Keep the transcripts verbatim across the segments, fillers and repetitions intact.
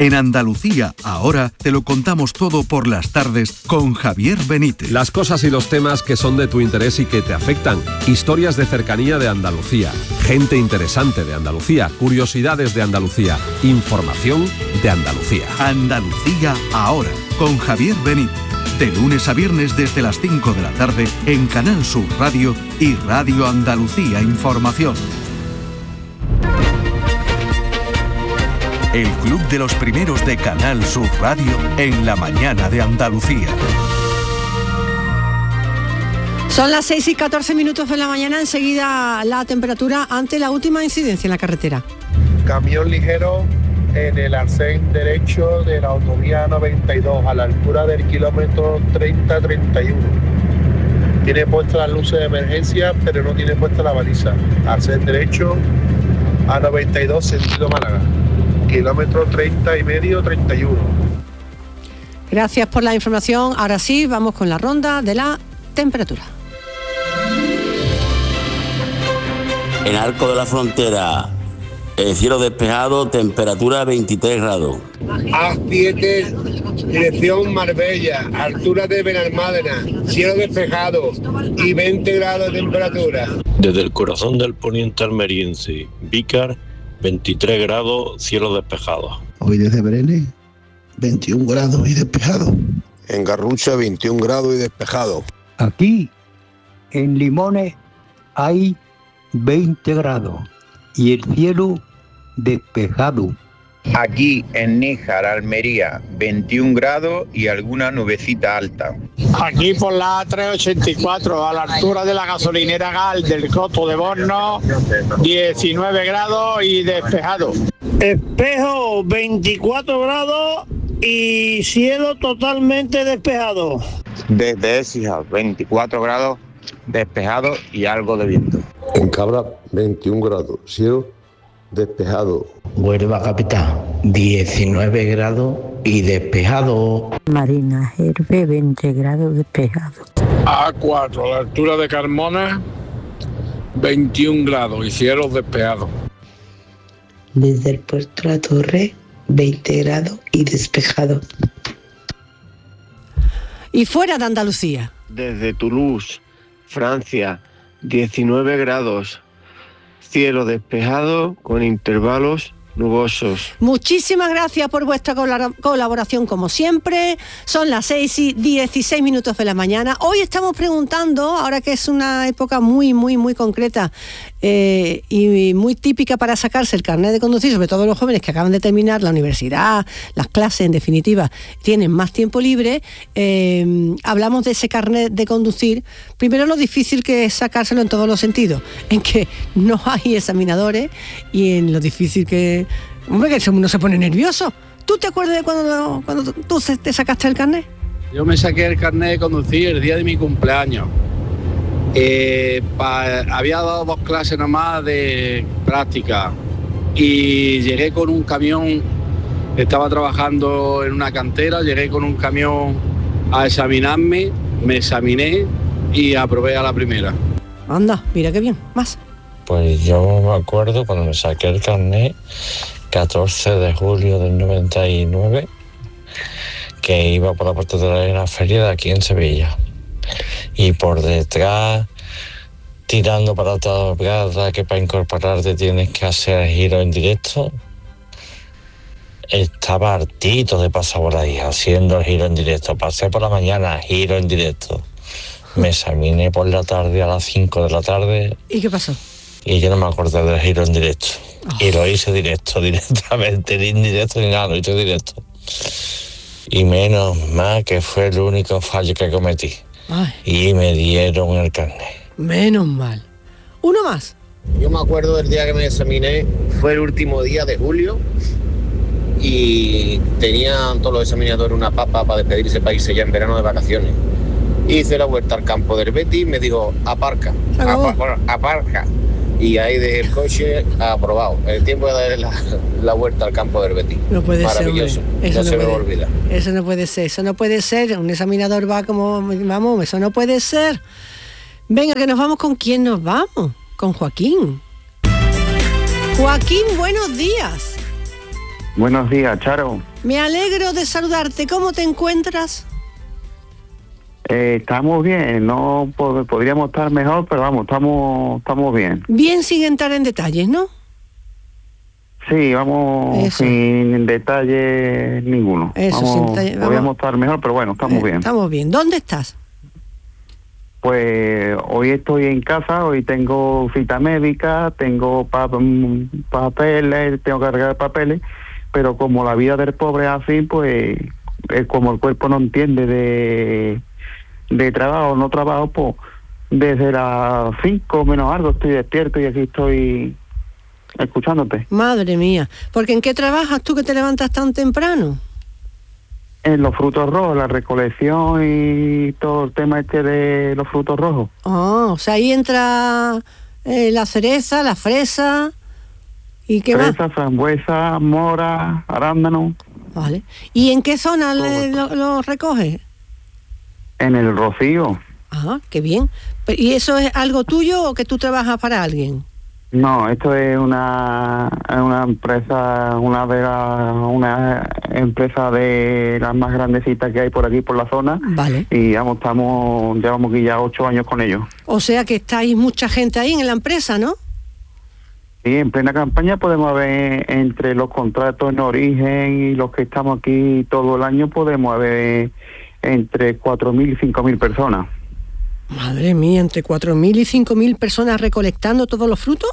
En Andalucía, ahora, te lo contamos todo por las tardes con Javier Benítez. Las cosas y los temas que son de tu interés y que te afectan. Historias de cercanía de Andalucía. Gente interesante de Andalucía. Curiosidades de Andalucía. Información de Andalucía. Andalucía, ahora, con Javier Benítez. De lunes a viernes desde las cinco de la tarde en Canal Sur Radio y Radio Andalucía Información. El Club de los Primeros de Canal Sur Radio en la mañana de Andalucía. Son las seis y catorce minutos de la mañana, enseguida la temperatura ante la última incidencia en la carretera. Camión ligero en el arcén derecho de la autovía noventa y dos, a la altura del kilómetro treinta treinta y uno. Tiene puestas las luces de emergencia, pero no tiene puesta la baliza. Arcén derecho a noventa y dos, sentido Málaga. Kilómetro treinta y medio, treinta y uno. Gracias por la información. Ahora sí, vamos con la ronda de la temperatura. En Arco de la Frontera, el cielo despejado, temperatura veintitrés grados. A siete, dirección Marbella, altura de Benalmádena, cielo despejado y veinte grados de temperatura. Desde el corazón del poniente almeriense, Vícar, veintitrés grados, cielo despejado. Hoy desde Brenes, veintiún grados y despejado. En Garrucha, veintiún grados y despejado. Aquí, en Limones, hay veinte grados y el cielo despejado. Aquí en Níjar, Almería, veintiún grados y alguna nubecita alta. Aquí por la A trescientos ochenta y cuatro, a la altura de la gasolinera Gal del Coto de Borno, diecinueve grados y despejado. Espejo, veinticuatro grados y cielo totalmente despejado. Desde Écija, veinticuatro grados, despejado y algo de viento. En Cabra, veintiún grados, cielo despejado. Huelva capital, diecinueve grados y despejado. Marina Herve, veinte grados despejado. A cuatro, a la altura de Carmona, veintiún grados y cielo despejado. Desde el puerto La Torre, veinte grados y despejado. Y fuera de Andalucía. Desde Toulouse, Francia, diecinueve grados, cielo despejado con intervalos nubosos. Muchísimas gracias por vuestra colaboración como siempre. Son las seis y dieciséis minutos de la mañana. Hoy estamos preguntando, ahora que es una época muy, muy, muy concreta eh, y muy típica para sacarse el carnet de conducir, sobre todo los jóvenes que acaban de terminar la universidad, las clases en definitiva, tienen más tiempo libre, eh, hablamos de ese carnet de conducir. Primero, lo difícil que es sacárselo en todos los sentidos, en que no hay examinadores y en lo difícil que hombre, que uno se pone nervioso. ¿Tú te acuerdas de cuando, cuando tú te sacaste el carnet? Yo me saqué el carnet de conducir el día de mi cumpleaños. Eh, pa, había dado dos clases nomás de práctica y llegué con un camión. Estaba trabajando en una cantera, llegué con un camión a examinarme, me examiné y aprobé a la primera. Anda, mira qué bien, más. Pues yo me acuerdo cuando me saqué el carnet, catorce de julio del noventa y nueve, que iba por la puerta de la feria de aquí en Sevilla. Y por detrás, tirando para otra grada, que para incorporarte tienes que hacer giro en directo. Estaba hartito de pasar por ahí, haciendo el giro en directo. Pasé por la mañana, giro en directo. Me examiné por la tarde a las cinco de la tarde. ¿Y qué pasó? Y yo no me acordé del giro en directo. Oh. Y lo hice directo, directamente, ni indirecto ni nada, lo hice directo. Y menos mal que fue el único fallo que cometí. Ay. Y me dieron el carnet. Menos mal. Uno más. Yo me acuerdo del día que me examiné, fue el último día de julio. Y tenían todos los examinadores una papa para despedirse para irse ya en verano de vacaciones. Hice la vuelta al campo del Betis y me dijo, aparca, apa, aparca. Y ahí dejé el coche aprobado. El tiempo de darle la, la vuelta al campo del Betis. No puede Maravilloso. ser. Maravilloso. No, no se puede, me olvida. Eso no puede ser. Eso no puede ser. Un examinador va como, vamos, eso no puede ser. Venga, que nos vamos. ¿Con quién nos vamos? Con Joaquín. Joaquín, buenos días. Buenos días, Charo. Me alegro de saludarte. ¿Cómo te encuentras? Eh, estamos bien, no pod- podríamos estar mejor, pero vamos, estamos estamos bien. Bien, sin entrar en detalles, ¿no? Sí, vamos Eso. sin detalle ninguno. Eso, Vamos, sin detalle, vamos. Podríamos estar mejor, pero bueno, estamos Eh, bien. Estamos bien. ¿Dónde estás? Pues hoy estoy en casa, hoy tengo cita médica, tengo pa- mm, papeles, tengo que cargar papeles, pero como la vida del pobre es así, pues eh, como el cuerpo no entiende de, de trabajo, no trabajo, pues desde las cinco menos algo estoy despierto y aquí estoy escuchándote. Madre mía. Porque ¿en qué trabajas tú que te levantas tan temprano? En los frutos rojos, la recolección y todo el tema este de los frutos rojos. Ah, o sea, ahí entra eh, la cereza, la fresa y qué más. Fresa, frambuesa, mora, arándano. Vale. ¿Y en qué zona le- lo, lo recoges? En el Rocío. Ah, qué bien. Pe- ¿Y eso es algo tuyo o que tú trabajas para alguien? No, esto es una es una empresa, una de las una empresa de las más grandecitas que hay por aquí por la zona. Vale. Y vamos, estamos llevamos aquí ya ocho años con ellos. O sea que estáis mucha gente ahí en la empresa, ¿no? Y en plena campaña podemos ver entre los contratos en origen y los que estamos aquí todo el año podemos ver entre cuatro mil y cinco mil personas. Madre mía, entre cuatro mil y cinco mil personas recolectando todos los frutos.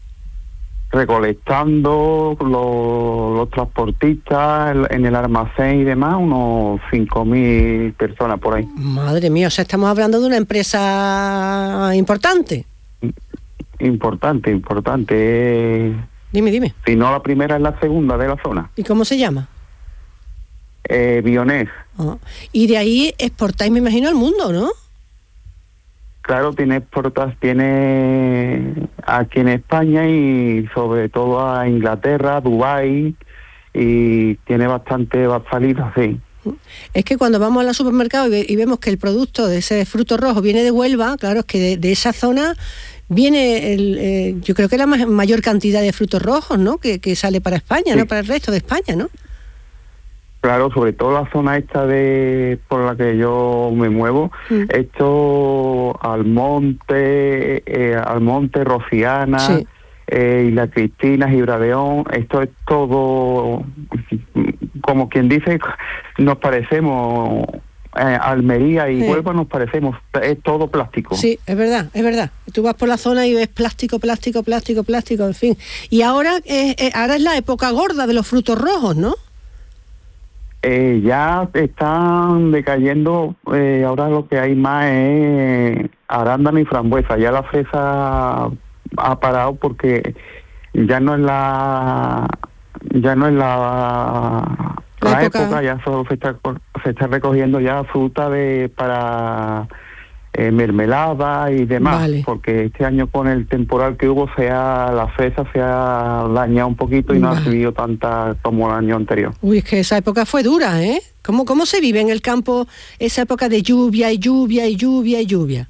Recolectando los, los transportistas el- en el almacén y demás, unos cinco mil personas por ahí. Madre mía, o sea, estamos hablando de una empresa importante. Importante, importante. Dime, dime. Si no la primera, es la segunda de la zona. ¿Y cómo se llama? Eh, Bionés. Ah, y de ahí exportáis, me imagino, al mundo, ¿no? Claro, tiene exportas, tiene aquí en España y sobre todo a Inglaterra, Dubái, y tiene bastante salida, sí. Es que cuando vamos al supermercado y, ve- y vemos que el producto de ese fruto rojo viene de Huelva, claro, es que de, de esa zona viene, el, eh, yo creo que la ma- mayor cantidad de frutos rojos, ¿no? Que, que sale para España, Sí. ¿no? Para el resto de España, ¿no? Claro, sobre todo la zona esta de por la que yo me muevo, Mm. esto Almonte, eh, Almonte, Rociana, Sí. eh, y la Cristina, Gibradeón, esto es todo, como quien dice, nos parecemos, eh, Almería y Sí. Huelva nos parecemos, es todo plástico. Sí, es verdad, es verdad. Tú vas por la zona y ves plástico, plástico, plástico, plástico, en fin. Y ahora, eh, eh, ahora es la época gorda de los frutos rojos, ¿no? Eh, ya están decayendo, eh, ahora lo que hay más es arándano y frambuesa, ya la fresa ha parado porque ya no es la ya no es la, La la época- época, ya solo se está se está recogiendo ya fruta de para eh, mermelada y demás, Vale. porque este año con el temporal que hubo se ha, la fresa se ha dañado un poquito y no ha Vale. recibido tanta como el año anterior. Uy, es que esa época fue dura, ¿eh? ¿Cómo, cómo se vive en el campo esa época de lluvia y lluvia y lluvia y lluvia?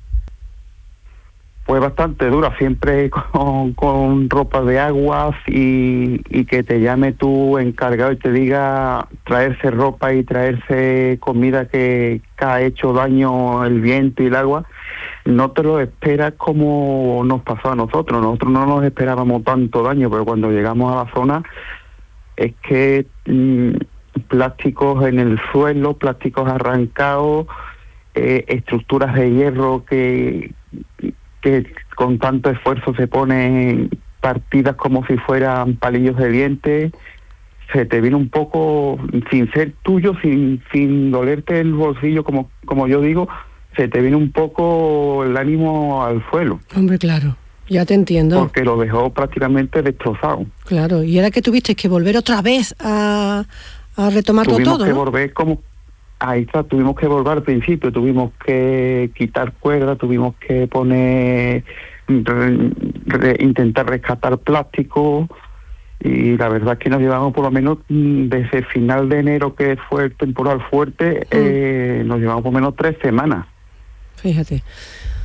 Pues bastante dura, siempre con, con ropa de agua y, y que te llame tu encargado y te diga traerse ropa y traerse comida que, que ha hecho daño el viento y el agua, no te lo esperas como nos pasó a nosotros. Nosotros no nos esperábamos tanto daño, pero cuando llegamos a la zona es que mm, plásticos en el suelo, plásticos arrancados, eh, estructuras de hierro que... que con tanto esfuerzo se ponen partidas como si fueran palillos de dientes, se te viene un poco, sin ser tuyo, sin sin dolerte el bolsillo, como como yo digo, se te viene un poco el ánimo al suelo, Hombre, claro, ya te entiendo. porque lo dejó prácticamente destrozado. Claro, y era que tuviste que volver otra vez a, a retomarlo Tuvimos todo, que ¿no? volver como... Ahí está, tuvimos que volver al principio, tuvimos que quitar cuerda, tuvimos que poner, re- re- intentar rescatar plástico y la verdad es que nos llevamos por lo menos mm, desde final de enero, que fue el temporal fuerte, eh, nos llevamos por lo menos tres semanas. Fíjate.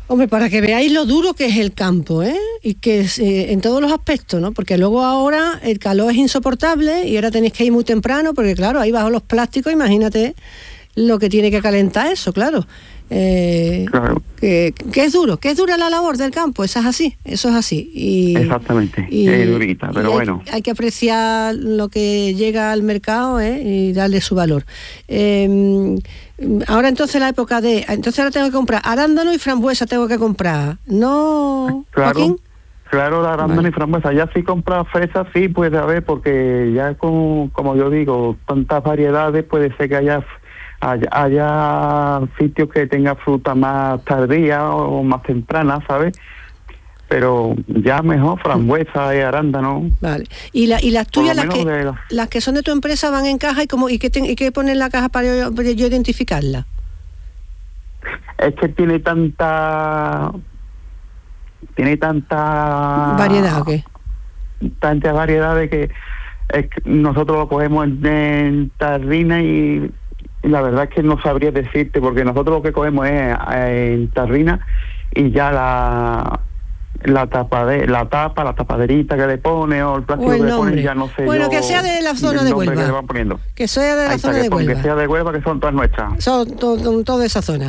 Hombre, para que veáis lo duro que es el campo, ¿eh? Y que es, eh, en todos los aspectos, ¿no? Porque luego ahora el calor es insoportable y ahora tenéis que ir muy temprano, porque claro, ahí bajo los plásticos, imagínate lo que tiene que calentar eso, claro. Eh, claro. Que, que es duro, que es dura la labor del campo, eso es así, eso es así. Y, Exactamente, y, es durita, pero hay, bueno. Hay que apreciar lo que llega al mercado, ¿eh? Y darle su valor. Eh, ahora entonces la época de... Entonces ahora tengo que comprar arándano y frambuesa, tengo que comprar, ¿no, claro, Joaquín? Claro, la arándano vale. y frambuesa. Ya si compras fresas, sí, puede haber, porque ya con, como yo digo, tantas variedades, puede ser que haya... Haya, haya sitios que tenga fruta más tardía o más temprana, ¿sabes? Pero ya mejor frambuesa y arándano. Vale. ¿Y, la, y las tuyas, las que, la... las que son de tu empresa, van en caja y cómo y qué, te, y qué ponen en la caja para yo, para yo identificarla? Es que tiene tanta... Tiene tanta... ¿Variedad o qué? Tanta variedad de que, es que nosotros lo cogemos en, en tarrina y... La verdad es que no sabría decirte, porque nosotros lo que cogemos es en tarrina y ya la la tapa de, la tapa, la tapaderita que le pone o el plástico o el que nombre. le pone, ya no sé. Bueno, yo, que sea de la zona de Huelva. Que, le van poniendo. que sea de la Ahí zona está, de que Huelva. Que sea de Huelva, que son todas nuestras. Son to, toda esa zona.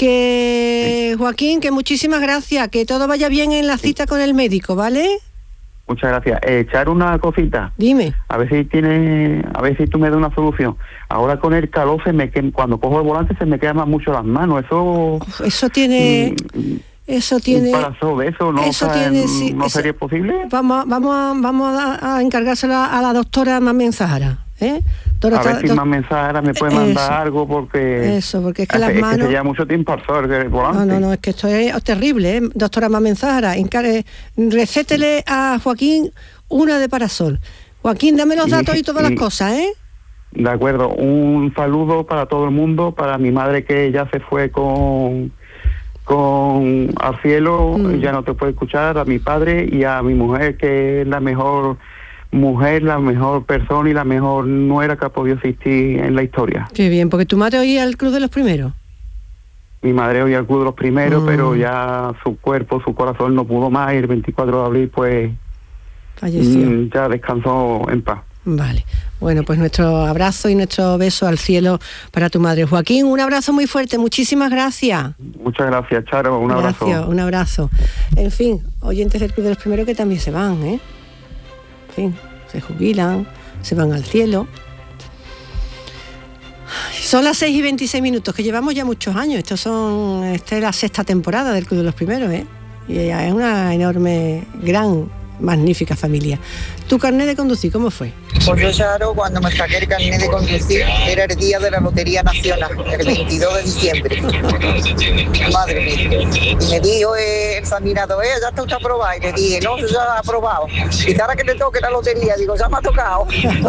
Que sí. Joaquín, que muchísimas gracias, que todo vaya bien en la cita sí. con el médico, ¿vale? Muchas gracias. Eh, echar una cosita. Dime. A ver si tiene, a ver si tú me das una solución. Ahora con el calor se me que, cuando cojo el volante se me queman mucho las manos. Eso. Eso tiene. Mm, eso tiene. Un parazo de eso, no. Eso o sea, tiene. Sí, ¿no eso, sería posible? Vamos, vamos, a, vamos a, a encargárselo a la doctora Mamen Zahara, ¿eh? Doctora, a ver si do... Mamen Zahara me puede mandar eso, algo porque. Eso, porque es que hace, las manos. Es que se lleva mucho tiempo al sol el volante. No, no, no, es que esto es terrible, ¿eh? Doctora Mamen Zahara, encar... recétele a Joaquín una de parasol. Joaquín, dame los datos y, y todas y, las cosas, ¿eh? De acuerdo. Un saludo para todo el mundo, para mi madre que ya se fue con con al cielo, mm. ya no te puede escuchar, a mi padre y a mi mujer, que es la mejor mujer, la mejor persona y la mejor nuera que ha podido existir en la historia. Qué bien, porque tu madre oía el Club de los Primeros. Mi madre oía el Club de los Primeros, mm. pero ya su cuerpo, su corazón no pudo más y el veinticuatro de abril pues falleció. Ya descansó en paz. Vale. Bueno, pues nuestro abrazo y nuestro beso al cielo para tu madre. Joaquín, un abrazo muy fuerte. Muchísimas gracias. Muchas gracias, Charo. Un gracias, abrazo. Un abrazo. En fin, oyentes del Club de los Primeros que también se van, ¿eh? En fin, se jubilan, se van al cielo. Son las seis y veintiséis minutos, que llevamos ya muchos años. Estos son, esta es la sexta temporada del Club de los Primeros, ¿eh? Y es una enorme, gran, magnífica familia. ¿Tu carnet de conducir cómo fue? Pues yo, Charo, cuando me saqué el carnet de conducir era el día de la Lotería Nacional, el veintidós de diciembre. Madre mía. Y me dijo eh, el examinador, eh, ya está usted aprobado. Y le dije, no, ya ha aprobado. Y ahora que le toque la lotería, digo, ya me ha tocado.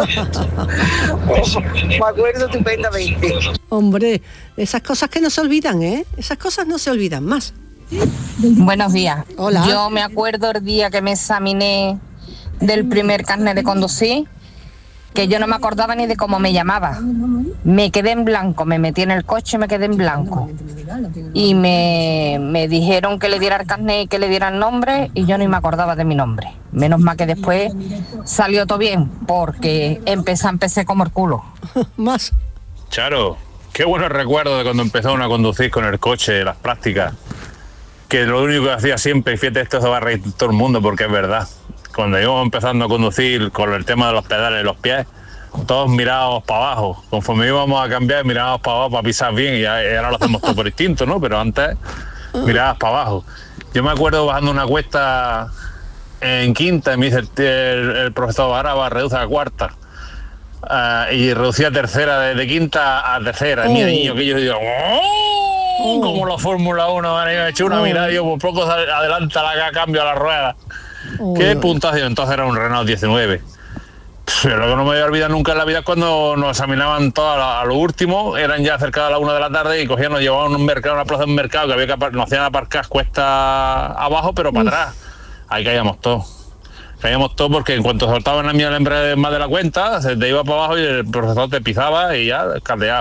Oh, me acuerdo estupendamente. Hombre, esas cosas que no se olvidan, ¿eh? Esas cosas no se olvidan más. Buenos días. Hola. Yo me acuerdo el día que me examiné del primer carnet de conducir, que yo no me acordaba ni de cómo me llamaba. Me quedé en blanco, me metí en el coche y me quedé en blanco. Y me, me dijeron que le diera el carnet y que le diera el nombre y yo ni me acordaba de mi nombre. Menos mal que después salió todo bien, porque empecé, empecé como el culo. Más. Charo, qué buenos recuerdos de cuando empezaron a conducir con el coche, las prácticas. Que lo único que hacía siempre, y fíjate, esto se va a reír todo el mundo porque es verdad, cuando íbamos empezando a conducir con el tema de los pedales y los pies, todos mirábamos para abajo, conforme íbamos a cambiar mirábamos para abajo para pisar bien y ahora lo hacemos todo por instinto, ¿no? Pero antes mirabas para abajo. Yo me acuerdo bajando una cuesta en quinta y me dice el, el, el profesor Baraba, reduce a cuarta. Uh, y reducía a tercera, de, de quinta a tercera. Oh. Mira, niño, que yo digo, ¡oh! Oh. Como la Fórmula uno, me he hecho una oh. mirada, yo por poco adelanta la cambio a la rueda. Oh. Qué puntuación, entonces era un Renault diecinueve. Pero lo que no me voy a olvidar nunca en la vida es cuando nos examinaban todo a, a lo último, eran ya cerca de la una de la tarde y cogían, nos llevaban a un mercado, una plaza de un mercado que había que nos hacían aparcar cuesta abajo, pero para Uf. atrás. Ahí caíamos todos. Caíamos todos porque en cuanto soltaban a mí el embrague más de la cuenta, se te iba para abajo y el profesor te pisaba y ya, caldeado.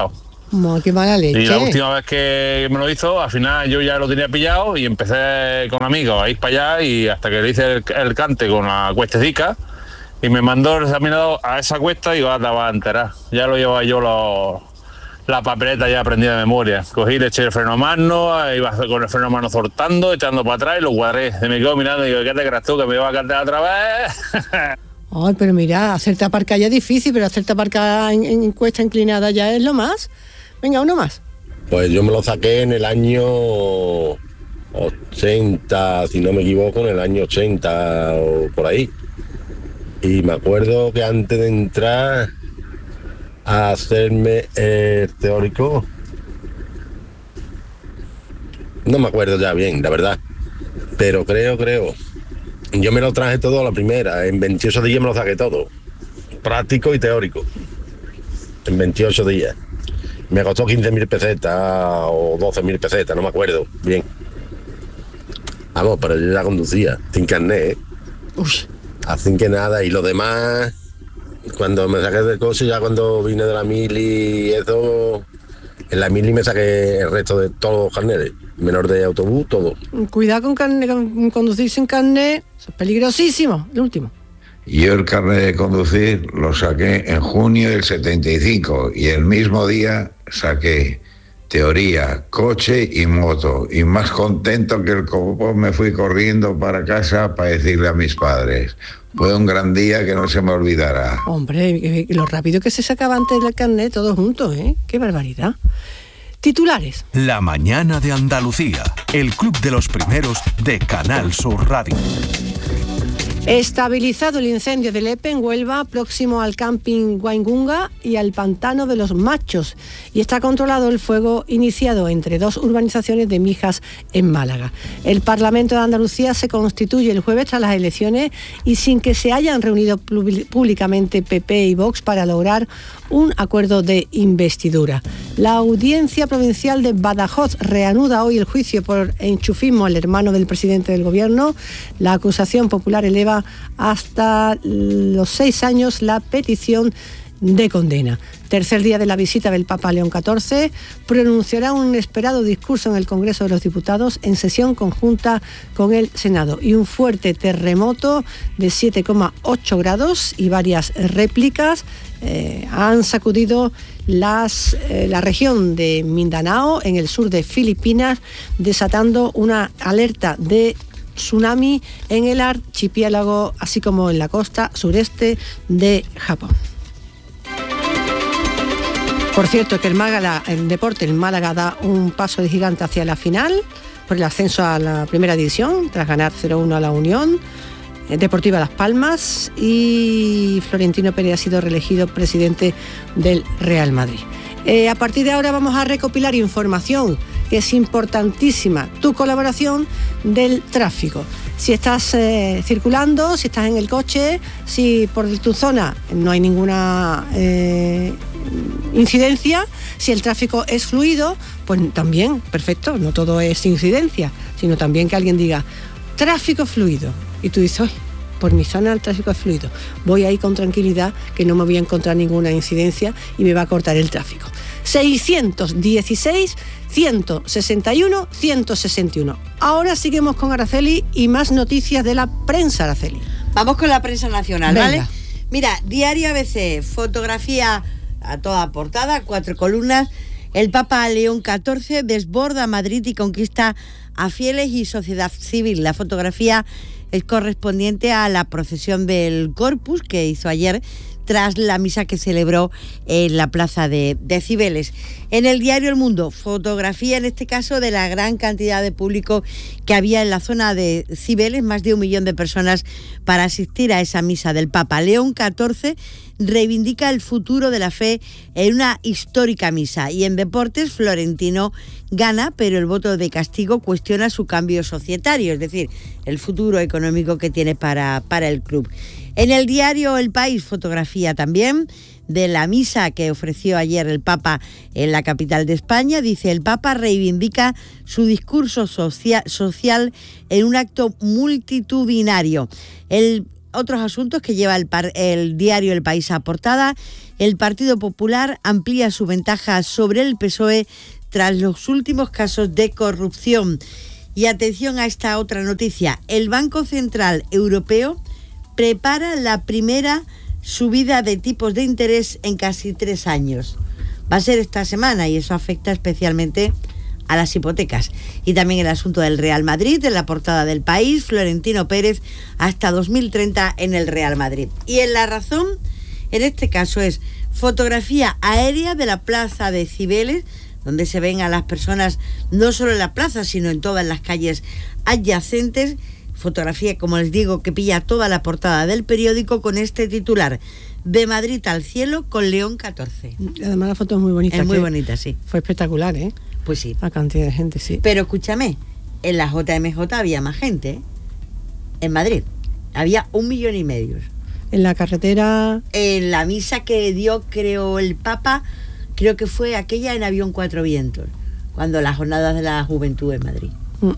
No, qué mala leche. Y la última vez que me lo hizo, al final yo ya lo tenía pillado y empecé con amigos a ir para allá y hasta que le hice el, el cante con la cuestecica y me mandó el examinador a esa cuesta y digo, ah, te vas a enterar. Ya lo llevaba yo los... la papeleta ya aprendida de memoria. Cogí, le eché el freno a mano, iba con el freno a mano zortando, echando para atrás y lo cuadré. Se me quedó mirando y digo, ¿qué te crees tú, que me iba a cantar otra vez? Ay, pero mira, hacerte aparcar ya es difícil, pero hacerte aparcar en, en cuesta inclinada ya es lo más. Venga, uno más. Pues yo me lo saqué en el año ochenta, si no me equivoco, en el año ochenta o por ahí. Y me acuerdo que antes de entrar a hacerme el teórico, no me acuerdo ya bien, la verdad, pero creo, creo, yo me lo traje todo a la primera, en veintiocho días me lo saqué todo, práctico y teórico, en veintiocho días. Me costó quince mil pesetas o doce mil pesetas, no me acuerdo bien. Vamos, pero yo ya conducía, sin carnet, ¿eh? Uy. Así que nada, y lo demás... Cuando me saqué del coche, ya cuando vine de la mili y eso, en la mili me saqué el resto de todos los carnetes, menor de autobús, todo. Cuidado con, carne, con conducir sin carnet, eso es peligrosísimo. El último. Yo el carnet de conducir lo saqué en junio del setenta y cinco y el mismo día saqué teoría, coche y moto. Y más contento que el copón me fui corriendo para casa para decirle a mis padres. Fue un gran día que no se me olvidará. Hombre, lo rápido que se sacaba antes del carnet todos juntos, ¿eh? ¡Qué barbaridad! Titulares. La mañana de Andalucía, el club de los primeros de Canal Sur Radio. Estabilizado el incendio de Lepe en Huelva, próximo al camping Guaingunga y al pantano de los Machos. Y está controlado el fuego iniciado entre dos urbanizaciones de Mijas en Málaga. El Parlamento de Andalucía se constituye el jueves tras las elecciones y sin que se hayan reunido públicamente P P y Vox para lograr un acuerdo de investidura. La Audiencia Provincial de Badajoz reanuda hoy el juicio por enchufismo al hermano del presidente del Gobierno. La acusación popular eleva hasta los seis años la petición de condena. Tercer día de la visita del Papa León catorce, pronunciará un esperado discurso en el Congreso de los Diputados en sesión conjunta con el Senado. Y un fuerte terremoto de siete coma ocho grados y varias réplicas eh, han sacudido las, eh, la región de Mindanao, en el sur de Filipinas, desatando una alerta de tsunami en el archipiélago, así como en la costa sureste de Japón. Por cierto, que el Málaga, el deporte, el Málaga da un paso de gigante hacia la final por el ascenso a la primera división, tras ganar cero uno a la Unión Deportiva Las Palmas, y Florentino Pérez ha sido reelegido presidente del Real Madrid. Eh, a partir de ahora vamos a recopilar información que es importantísima, tu colaboración del tráfico. Si estás eh, circulando, si estás en el coche, si por tu zona no hay ninguna eh, incidencia, si el tráfico es fluido, pues también, perfecto, no todo es incidencia, sino también que alguien diga, tráfico fluido, y tú dices, oye, por mi zona el tráfico es fluido, voy ahí con tranquilidad, que no me voy a encontrar ninguna incidencia y me va a cortar el tráfico. seiscientos dieciséis, ciento sesenta y uno, ciento sesenta y uno. Ahora seguimos con Araceli y más noticias de la prensa, Araceli. Vamos con la prensa nacional, Venga. ¿vale? Mira, Diario A B C, fotografía a toda portada, cuatro columnas. El Papa León catorce desborda Madrid y conquista a fieles y sociedad civil. La fotografía es correspondiente a la procesión del Corpus que hizo ayer tras la misa que celebró en la plaza de, de Cibeles. En el diario El Mundo, fotografía en este caso de la gran cantidad de público que había en la zona de Cibeles, más de un millón de personas para asistir a esa misa del Papa. León catorce reivindica el futuro de la fe en una histórica misa. Y en deportes, Florentino gana, pero el voto de castigo cuestiona su cambio societario, es decir, el futuro económico que tiene para, para el club. En el diario El País, fotografía también de la misa que ofreció ayer el Papa en la capital de España. Dice, el Papa reivindica su discurso socia- social en un acto multitudinario. El otros asuntos que lleva el, par, el diario El País a portada. El Partido Popular amplía su ventaja sobre el P S O E tras los últimos casos de corrupción. Y atención a esta otra noticia. El Banco Central Europeo prepara la primera subida de tipos de interés en casi tres años. Va a ser esta semana y eso afecta especialmente a las hipotecas. Y también el asunto del Real Madrid, en la portada del País, Florentino Pérez hasta dos mil treinta en el Real Madrid. Y en La Razón, en este caso es fotografía aérea de la plaza de Cibeles, donde se ven a las personas no solo en la plaza, sino en todas las calles adyacentes. Fotografía, como les digo, que pilla toda la portada del periódico con este titular: de Madrid al cielo con León catorce. Además la foto es muy bonita. Es muy bonita, sí. Fue espectacular, ¿eh? Pues sí. La cantidad de gente, sí. Pero escúchame, en la J M J había más gente, ¿eh? En Madrid había un millón y medio. En la carretera... En la misa que dio, creo, el Papa, creo que fue aquella en Avión Cuatro Vientos, cuando las jornadas de la juventud en Madrid.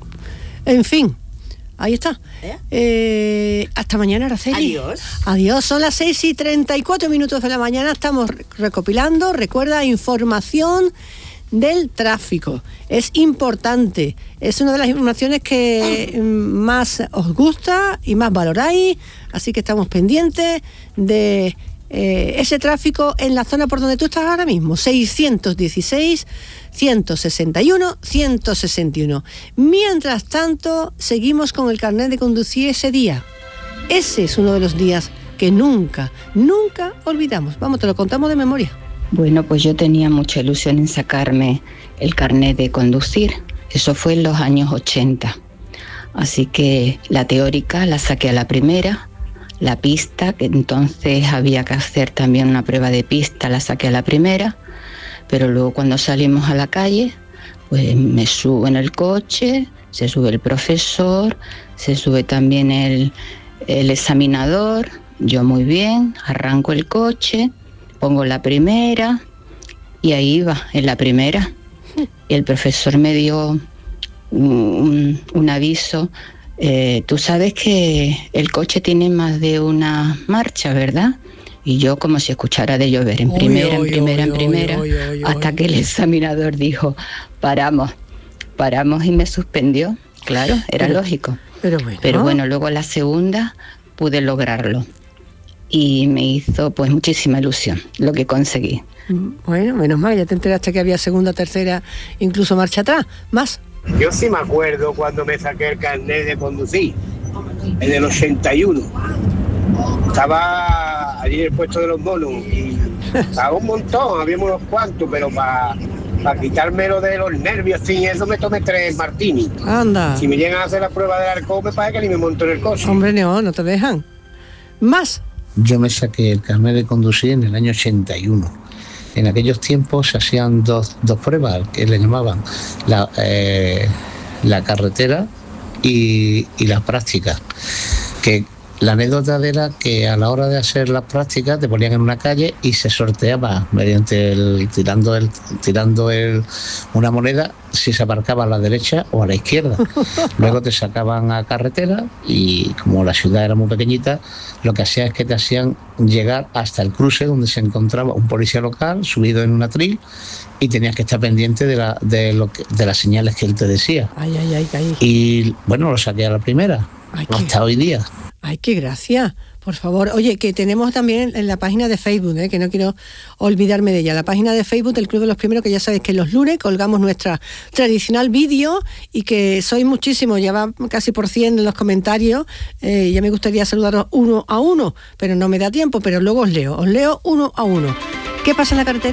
En fin, ahí está. ¿Eh? Eh, hasta mañana, Araceli. Adiós. Adiós, son las seis y treinta y cuatro minutos de la mañana, estamos recopilando, recuerda, información del tráfico. Es importante, es una de las informaciones que más os gusta y más valoráis, así que estamos pendientes de eh, ese tráfico en la zona por donde tú estás ahora mismo, seiscientos dieciséis, ciento sesenta y uno, ciento sesenta y uno. Mientras tanto, seguimos con el carnet de conducir ese día. Ese es uno de los días que nunca, nunca olvidamos. Vamos, te lo contamos de memoria. Bueno, pues yo tenía mucha ilusión en sacarme el carnet de conducir. Eso fue en los años ochenta. Así que la teórica la saqué a la primera. La pista, que entonces había que hacer también una prueba de pista, la saqué a la primera. Pero luego cuando salimos a la calle, pues me subo en el coche, se sube el profesor, se sube también el, el examinador. Yo muy bien, arranco el coche, pongo la primera y ahí iba, en la primera. Y el profesor me dio un, un aviso. Eh, tú sabes que el coche tiene más de una marcha, ¿verdad? Y yo como si escuchara de llover, en primera, en primera, en primera, hasta que el examinador dijo, paramos, paramos y me suspendió. Claro, era pero, lógico. Pero bueno. Pero bueno, luego la segunda pude lograrlo. Y me hizo pues muchísima ilusión lo que conseguí. Bueno, menos mal, ya te enteraste que había segunda, tercera, incluso marcha atrás. Más. Yo sí me acuerdo cuando me saqué el carnet de conducir, en el ochenta y uno. Estaba allí en el puesto de los monos y estaba un montón, había unos cuantos, pero para pa quitármelo de los nervios, sin eso me tomé tres martinis. Anda. Si me llegan a hacer la prueba del alcohol, me parece que ni me monto en el coche. Hombre, no, no te dejan. Más. Yo me saqué el carnet de conducir en el año ochenta y uno. En aquellos tiempos se hacían dos, dos pruebas, que le llamaban la, eh, la carretera y, y las prácticas. Que la anécdota era que a la hora de hacer las prácticas te ponían en una calle y se sorteaba mediante el tirando el tirando el una moneda si se aparcaba a la derecha o a la izquierda. Luego te sacaban a carretera y como la ciudad era muy pequeñita, lo que hacía es que te hacían llegar hasta el cruce donde se encontraba un policía local subido en un atril y tenías que estar pendiente de la de lo que, de las señales que él te decía. Ay, ay, ay, ay. Y bueno, lo saqué a la primera, ay, hasta qué... hoy día. Ay, qué gracia, por favor. Oye, que tenemos también en la página de Facebook, ¿eh? Que no quiero olvidarme de ella, la página de Facebook del Club de los Primeros, que ya sabéis que los lunes colgamos nuestra tradicional vídeo y que sois muchísimos, ya va casi por cien en los comentarios. Eh, ya me gustaría saludaros uno a uno, pero no me da tiempo, pero luego os leo, os leo uno a uno. ¿Qué pasa en la carretera?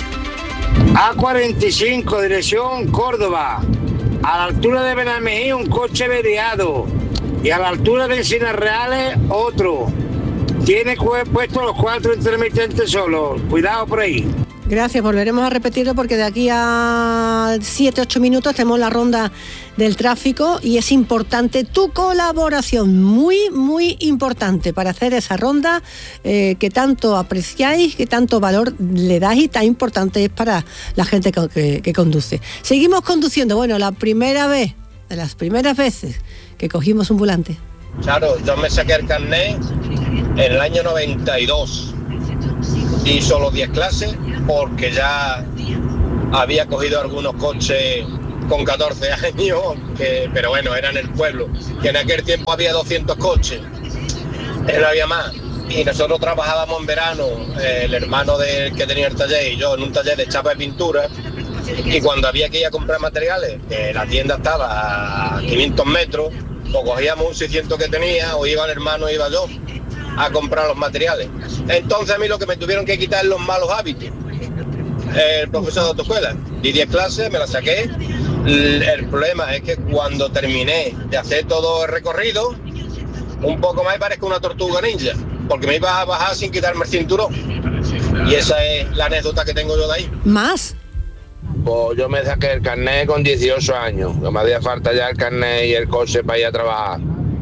A cuarenta y cinco, dirección Córdoba. A la altura de Benamejí, un coche averiado. Y a la altura de Encinas Reales, otro. Tiene puesto los cuatro intermitentes solos. Cuidado por ahí. Gracias, volveremos a repetirlo porque de aquí a siete ocho minutos tenemos la ronda del tráfico y es importante tu colaboración, muy, muy importante para hacer esa ronda eh, que tanto apreciáis, que tanto valor le dais y tan importante es para la gente que, que, que conduce. Seguimos conduciendo, bueno, la primera vez, de las primeras veces que cogimos un volante. Claro, yo me saqué el carnet en el año noventa y dos. Di solo diez clases porque ya había cogido algunos coches con catorce años, que, pero bueno, era en el pueblo, que en aquel tiempo había doscientos coches, no había más. Y nosotros trabajábamos en verano, eh, el hermano del que tenía el taller y yo en un taller de chapa de pintura, y cuando había que ir a comprar materiales, que la tienda estaba a quinientos metros, o cogíamos un seiscientos que tenía, o iba el hermano o iba yo a comprar los materiales. Entonces a mí lo que me tuvieron que quitar los malos hábitos. El profesor de autoescuela, di diez clases, me las saqué. El problema es que cuando terminé de hacer todo el recorrido, un poco más parezco una tortuga ninja, porque me iba a bajar sin quitarme el cinturón. Y esa es la anécdota que tengo yo de ahí. ¿Más? Pues yo me saqué el carnet con dieciocho años, no me hacía falta ya el carnet y el coche para ir a trabajar.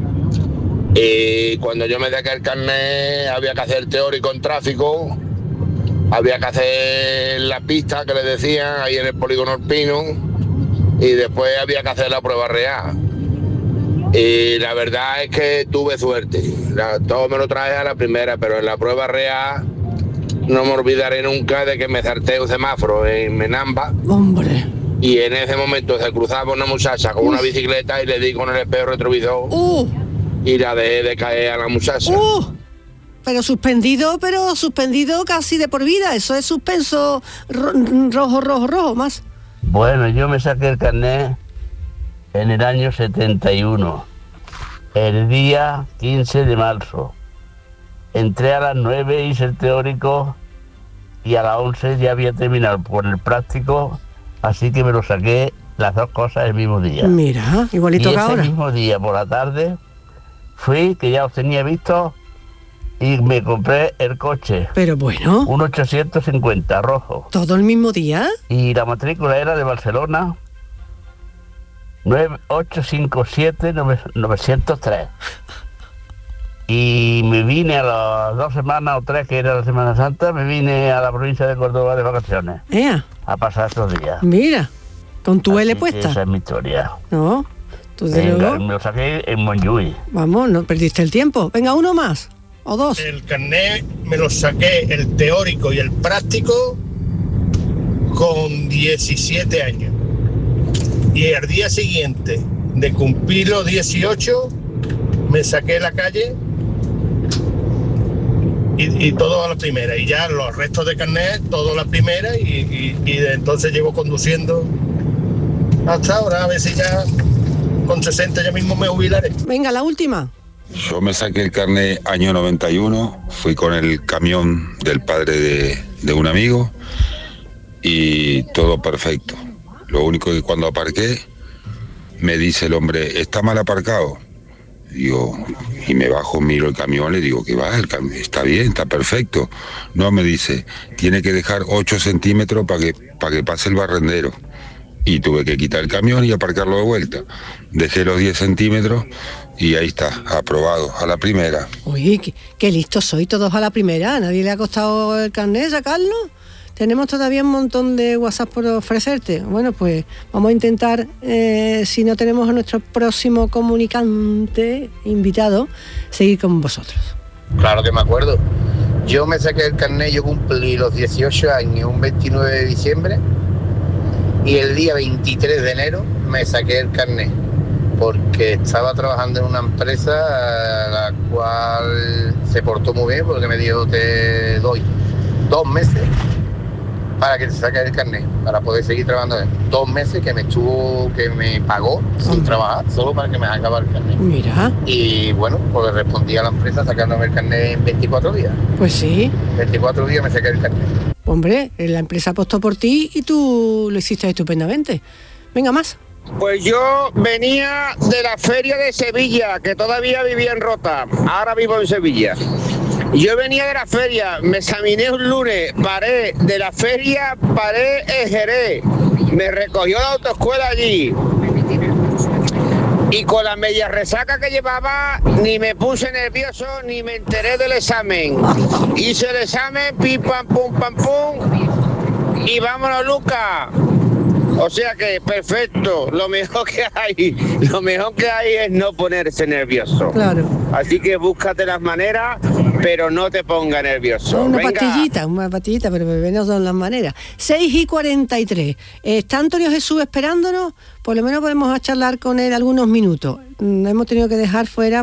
Y cuando yo me saqué el carnet había que hacer teórico en tráfico, había que hacer la pista que le decían ahí en el polígono Alpino, y después había que hacer la prueba real. Y la verdad es que tuve suerte, la, todo me lo traje a la primera, pero en la prueba real no me olvidaré nunca de que me salté un semáforo en Menamba. Hombre. Y en ese momento se cruzaba una muchacha con Uf. una bicicleta y le di con el espejo retrovisor uh. y la dejé de caer a la muchacha. Uh. Pero suspendido, pero suspendido casi de por vida. Eso es suspenso ro- rojo, rojo, rojo, más. Bueno, yo me saqué el carnet en el año setenta y uno, el día quince de marzo. Entré a las nueve, hice el teórico y a las once ya había terminado por el práctico, así que me lo saqué las dos cosas el mismo día. Mira, igualito y que ahora. Ese mismo día por la tarde fui, que ya os tenía visto, y me compré el coche. Pero bueno. Un ochocientos cincuenta rojo. ¿Todo el mismo día? Y la matrícula era de Barcelona, nueve ocho cinco siete nueve cero tres. Y me vine a las dos semanas o tres, que era la Semana Santa, me vine a la provincia de Córdoba de vacaciones. ¿Eh? A pasar estos días. Mira, con tu Así L puesta. Esa es mi historia. No, tú de Venga, luego. me lo saqué en Montjuïc. Vamos, no perdiste el tiempo. Venga, uno más. ¿O dos? El carnet me lo saqué, el teórico y el práctico, con diecisiete años. Y al día siguiente de cumplir los dieciocho, me saqué la calle y, y todo a la primera. Y ya los restos de carnet, todo a la primera. Y, y, y de entonces llevo conduciendo hasta ahora. A ver si ya con sesenta ya mismo me jubilaré. Venga, la última. Yo me saqué el carnet año noventa y uno, fui con el camión del padre de, de un amigo y todo perfecto. Lo único que cuando aparqué me dice el hombre, está mal aparcado. Digo, y me bajo, miro el camión, le digo, ¿qué va? El cam- está bien, está perfecto. No, me dice, tiene que dejar ocho centímetros para que, para que pase el barrendero. Y tuve que quitar el camión y aparcarlo de vuelta. Dejé los diez centímetros y ahí está, aprobado, a la primera. Uy, qué, qué listos soy, todos a la primera. ¿A nadie le ha costado el carnet sacarlo? Tenemos todavía un montón de WhatsApp por ofrecerte. Bueno, pues vamos a intentar, eh, si no tenemos a nuestro próximo comunicante invitado, seguir con vosotros. Claro que me acuerdo. Yo me saqué el carnet, yo cumplí los dieciocho años un veintinueve de diciembre y el día veintitrés de enero me saqué el carnet porque estaba trabajando en una empresa la cual se portó muy bien porque me dijo, te doy dos meses para que te saques el carnet, para poder seguir trabajando. Dos meses que me estuvo, que me pagó sin trabajar, solo para que me acabara el carnet. Mira. Y bueno, pues respondí a la empresa sacándome el carnet en veinticuatro días. Pues sí. veinticuatro días me saqué el carnet. Hombre, la empresa apostó por ti y tú lo hiciste estupendamente. Venga, más. Pues yo venía de la feria de Sevilla, que todavía vivía en Rota, ahora vivo en Sevilla. Yo venía de la feria, me examiné un lunes, paré de la feria, paré en Jerez, me recogió la autoescuela allí. Y con la media resaca que llevaba, ni me puse nervioso, ni me enteré del examen. Hice el examen, pim, pam, pum, pam, pum, y vámonos, Lucas. O sea que perfecto, lo mejor que hay, lo mejor que hay es no ponerse nervioso. Claro. Así que búscate las maneras pero no te ponga nervioso. Una Venga. pastillita, una pastillita, pero bebernos de todas maneras. seis y cuarenta y tres. ¿Está Antonio Jesús esperándonos? Por lo menos podemos charlar con él algunos minutos. Hemos tenido que dejar fuera